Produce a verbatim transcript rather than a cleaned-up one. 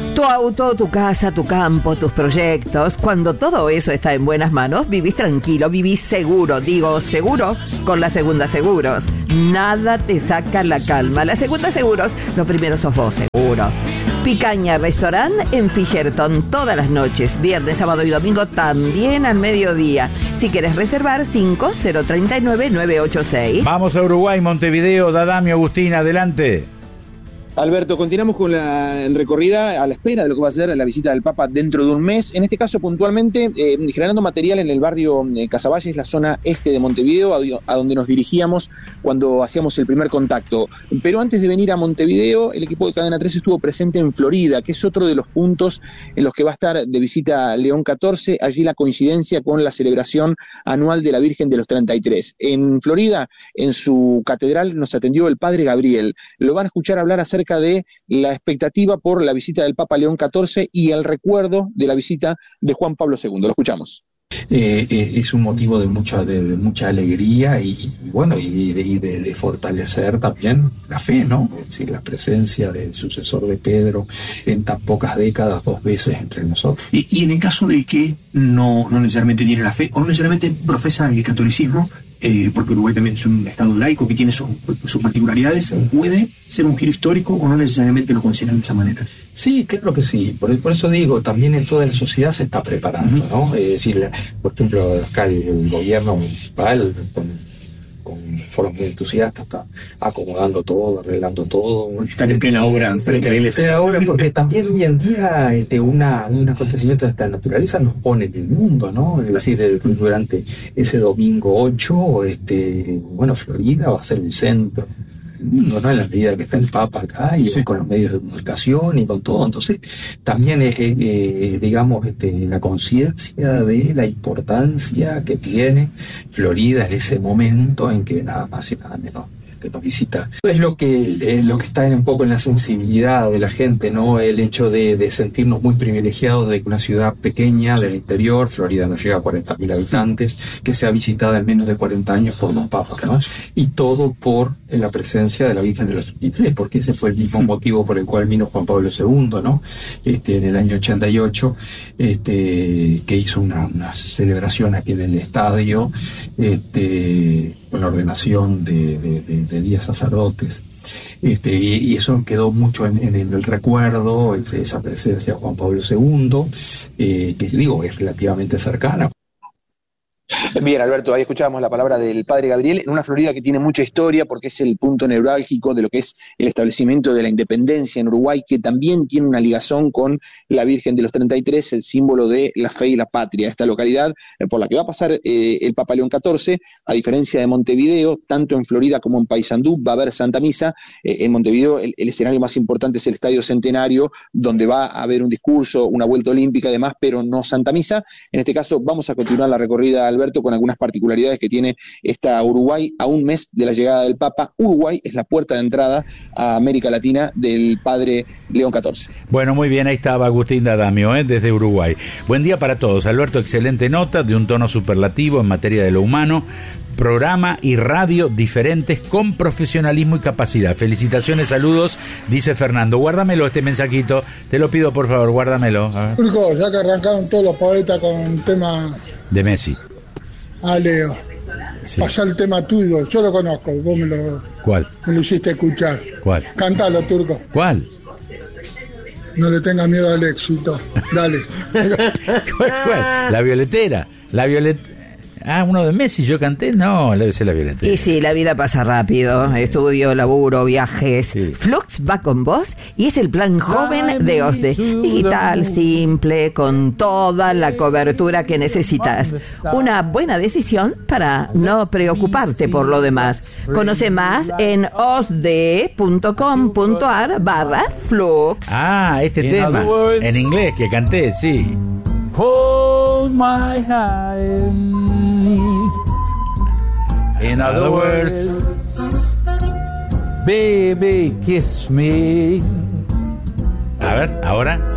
Tu auto, tu casa, tu campo, tus proyectos. Cuando todo eso está en buenas manos, vivís tranquilo, vivís seguro. Digo, seguro con la Segunda Seguros. Nada te saca la calma. La Segunda Seguros, lo primero sos vos, seguro. Picaña Restaurant en Fisherton todas las noches, viernes, sábado y domingo también al mediodía. Si quieres reservar, cinco cero tres nueve nueve ocho seis. Vamos a Uruguay, Montevideo, Dadamio, Agustín, adelante. Alberto, continuamos con la recorrida a la espera de lo que va a ser la visita del Papa dentro de un mes. En este caso, puntualmente, eh, generando material en el barrio eh, Casavalles, la zona este de Montevideo, a, a donde nos dirigíamos cuando hacíamos el primer contacto. Pero antes de venir a Montevideo, el equipo de Cadena tres estuvo presente en Florida, que es otro de los puntos en los que va a estar de visita León catorce. Allí la coincidencia con la celebración anual de la Virgen de los treinta y tres. En Florida, en su catedral, nos atendió el Padre Gabriel. Lo van a escuchar hablar acerca de la expectativa por la visita del Papa León catorce y el recuerdo de la visita de Juan Pablo segundo. Lo escuchamos. Eh, eh, es un motivo de mucha de, de mucha alegría y, y bueno y, de, y de, de fortalecer también la fe, ¿no? Es decir, la presencia del sucesor de Pedro en tan pocas décadas, dos veces entre nosotros. Y, y en el caso de que no, no necesariamente tiene la fe o no necesariamente profesa el catolicismo, eh, porque Uruguay también es un estado laico que tiene sus, sus particularidades, ¿puede ser un giro histórico o no necesariamente lo consideran de esa manera? Sí, claro que sí. Por, por eso digo, también en toda la sociedad se está preparando, ¿no? Es decir, por ejemplo, acá el, el gobierno municipal con, con foros muy entusiastas está acomodando todo, arreglando todo. Están en plena obra frente a la iglesia. En plena obra, porque también hoy en día este, una, un acontecimiento de esta naturaleza nos pone en el mundo, ¿no? Es decir, el, durante ese domingo ocho, este, bueno, Florida va a ser el centro. No, no en la medida que está el Papa acá y sí, con los medios de comunicación y con todo. Entonces también es, eh, eh, digamos, este, la conciencia de la importancia que tiene Florida en ese momento en que nada más y nada menos que nos visita. Es lo que es lo que está en un poco en la sensibilidad de la gente, ¿no? El hecho de, de sentirnos muy privilegiados de que una ciudad pequeña del interior, Florida no llega a cuarenta mil habitantes, que sea visitada en menos de cuarenta años por dos papas, ¿no? Y todo por la presencia de la Virgen de los treinta y tres, porque ese fue el mismo motivo por el cual vino Juan Pablo segundo, ¿no? Este, en el año ochenta y ocho, este, que hizo una, una celebración aquí en el estadio, este, con la ordenación de, de, de, de diez sacerdotes, este, y, y eso quedó mucho en, en el recuerdo, esa presencia de Juan Pablo segundo, eh, que digo, es relativamente cercana. Bien, Alberto, ahí escuchábamos la palabra del Padre Gabriel, en una Florida que tiene mucha historia porque es el punto neurálgico de lo que es el establecimiento de la independencia en Uruguay, que también tiene una ligazón con la Virgen de los treinta y tres, el símbolo de la fe y la patria. Esta localidad eh, por la que va a pasar eh, el Papa León catorce, a diferencia de Montevideo, tanto en Florida como en Paysandú, va a haber Santa Misa. Eh, en Montevideo el, el escenario más importante es el Estadio Centenario, donde va a haber un discurso, una vuelta olímpica y demás, pero no Santa Misa. En este caso vamos a continuar la recorrida, Alberto, con algunas particularidades que tiene esta Uruguay a un mes de la llegada del Papa. Uruguay es la puerta de entrada a América Latina del Padre León catorce. Bueno, muy bien, ahí estaba Agustín Dadamio, ¿eh? Desde Uruguay. Buen día para todos. Alberto, excelente nota, de un tono superlativo en materia de lo humano, programa y radio diferentes con profesionalismo y capacidad. Felicitaciones, saludos, dice Fernando. Guárdamelo este mensajito, te lo pido por favor, guárdamelo. Turco, ya que arrancaron todos los poetas con tema de Messi. Ah, Leo, sí. Pasá el tema tuyo, yo lo conozco, vos me lo, ¿Cuál? Me lo hiciste escuchar. ¿Cuál? Cántalo, Turco. ¿Cuál? No le tengas miedo al éxito, dale. ¿Cuál, cuál? La violetera, la violetera. Ah, uno de Messi, yo canté, no, debe ser la violetera. Y sí, la vida pasa rápido, estudio, laburo, viajes. Sí. Flux va con vos y es el plan joven de OSDE. Digital, simple, con toda la cobertura que necesitas. Una buena decisión para no preocuparte por lo demás. Conoce más en osde.com.ar barra Flux. Ah, este In tema, en inglés que canté, sí. Hold my hand. In other words, baby, kiss me. A ver, ahora.